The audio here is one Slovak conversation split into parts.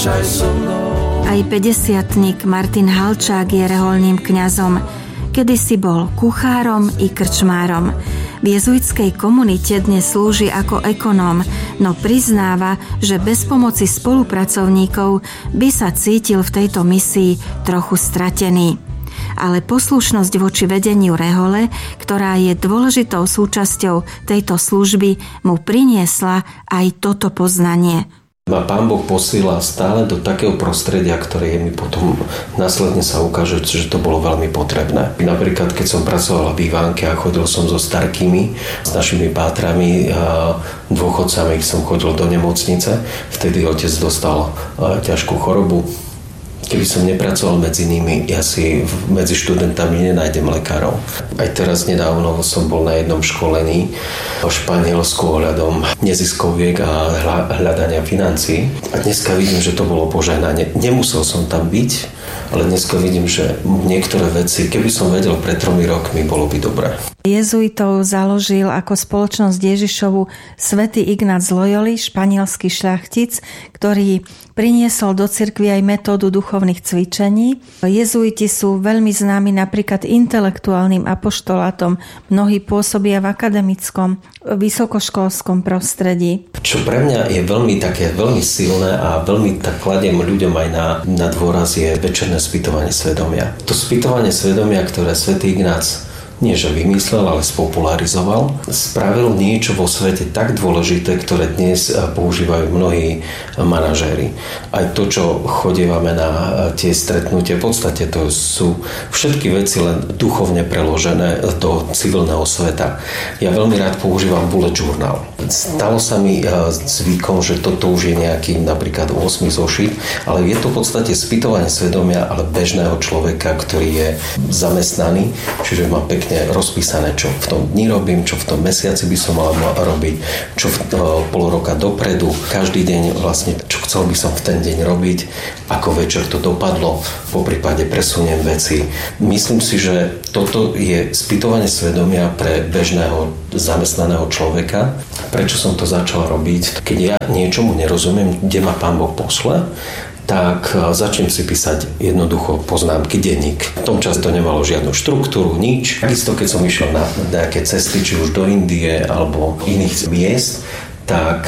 kráčaj so mnou. Aj 50-tník Martin Halčák je reholným kňazom. Kedysi bol kuchárom i krčmárom. V jezuitskej komunite dnes slúži ako ekonóm, no priznáva, že bez pomoci spolupracovníkov by sa cítil v tejto misii trochu stratený. Ale poslušnosť voči vedeniu rehole, ktorá je dôležitou súčasťou tejto služby, mu priniesla aj toto poznanie. Ma Pán Boh posíla stále do takého prostredia, ktoré mi potom následne sa ukáže, že to bolo veľmi potrebné. Napríklad, keď som pracovala v Ivánke a chodil som so starkými, s našimi pátrami a dôchodcami, som chodil do nemocnice, vtedy otec dostal ťažkú chorobu. Keby som nepracoval medzi nimi, ja si medzi študentami nenájdem lekárov. Aj teraz nedávno som bol na jednom školení v Španielsku ohľadom neziskoviek a hľadania financií. A dneska vidím, že to bolo požehnanie. Nemusel som tam byť, ale dneska vidím, že niektoré veci, keby som vedel pred 3 rokmi, bolo by dobré. Jezuitov založil ako spoločnosť Ježišovu svätý Ignác z Loyoli, španielský šľachtic, ktorý priniesol do cirkvi aj metódu duchovných cvičení. Jezuiti sú veľmi známi napríklad intelektuálnym apoštolátom. Mnohí pôsobia v akademickom, vysokoškolskom prostredí. Čo pre mňa je veľmi silné a veľmi tak kladiem ľuďom aj na dôraz je večerné spýtovanie svedomia. To spýtovanie svedomia, ktoré svätý Ignác nie že vymyslel, ale spopularizoval, spravil niečo vo svete tak dôležité, ktoré dnes používajú mnohí manažéri. Aj to, čo chodievame na tie stretnutia, v podstate to sú všetky veci len duchovne preložené do civilného sveta. Ja veľmi rád používam bullet journal. Stalo sa mi zvykom, že toto už je nejaký napríklad 8 zošit, ale je to v podstate spýtovanie svedomia, ale bežného človeka, ktorý je zamestnaný, čiže má pekne rozpísané, čo v tom dni robím, čo v tom mesiaci by som mal robiť, čo pol roka dopredu, každý deň vlastne, čo chcel by som v ten deň robiť, ako večer to dopadlo, poprípade presuniem veci. Myslím si, že toto je spýtovanie svedomia pre bežného zamestnaného človeka. Prečo som to začal robiť? Keď ja niečomu nerozumiem, kde ma Pán Boh pošle, tak začnem si písať jednoducho poznámky, denník. V tom čase to nemalo žiadnu štruktúru, nič. Takisto, keď som išiel na nejaké cesty, či už do Indie alebo iných miest, tak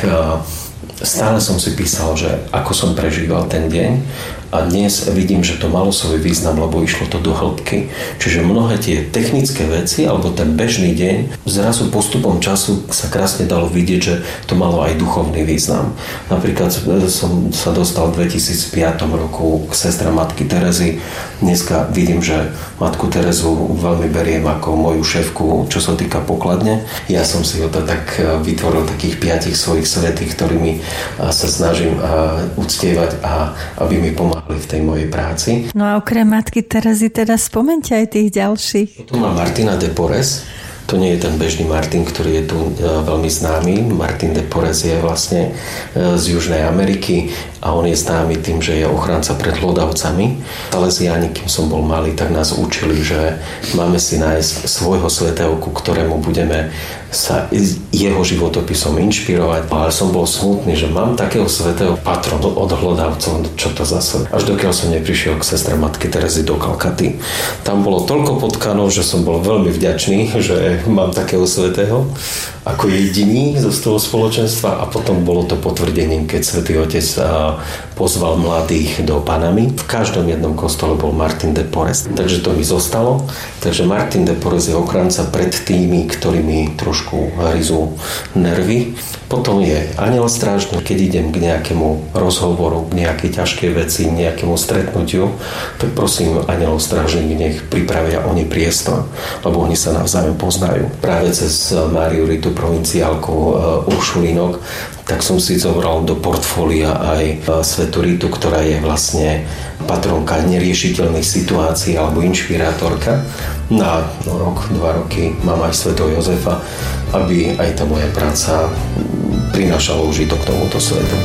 stále som si písal, že ako som prežíval ten deň. A dnes vidím, že to malo svoj význam, lebo išlo to do hĺbky. Čiže mnohé tie technické veci, alebo ten bežný deň, zrazu postupom času sa krásne dalo vidieť, že to malo aj duchovný význam. Napríklad som sa dostal v 2005 roku k sestre Matky Terezy. Dneska vidím, že Matku Terezu veľmi beriem ako moju šéfku, čo sa týka pokladne. Ja som si ho to tak vytvoril takých 5 svojich svätých, ktorými sa snažím uctievať a aby mi pomáhali v tej mojej práci. No a okrem Matky Terezy teda spomeňte aj tých ďalších. Tu má Martina de Porres. To nie je ten bežný Martin, ktorý je tu veľmi známy. Martin de Porres je vlastne z Južnej Ameriky a on je známy tým, že je ochranca pred hlodavcami. Salesiáni, kým som bol malý, tak nás učili, že máme si nájsť svojho svätého, ku ktorému budeme sa jeho životopisom inšpirovať. Ale som bol smutný, že mám takého svätého patrona od hlodavcov, čo to zase. Až dokiaľ som neprišiel k sestre Matky Terezy do Kalkaty. Tam bolo toľko potkanov, že som bol veľmi vďačný, že mám takého svätého ako jediný zo toho spoločenstva a potom bolo to potvrdením, keď Svätý Otec pozval mladých do Panamy. V každom jednom kostole bol Martin de Porres. Takže to mi zostalo. Takže Martin de Porres je ochranca pred tými, ktorými trošku hryzú nervy. Potom je anjel strážny, keď idem k nejakému rozhovoru, k nejakej ťažkej veci, nejakému stretnutiu, tak prosím anjelov strážnych, nech pripravia oni priestor, lebo oni sa navzájom poznajú. Práve cez Máriu Ritu, provinciálku Uršulinok, tak som si zobral do portfólia aj Svätú Ritu, ktorá je vlastne patronka neriešiteľných situácií alebo inšpirátorka. Na rok, 2 roky mám aj Svätého Jozefa, aby aj tá moja práca prinášala užitok tomuto svetu.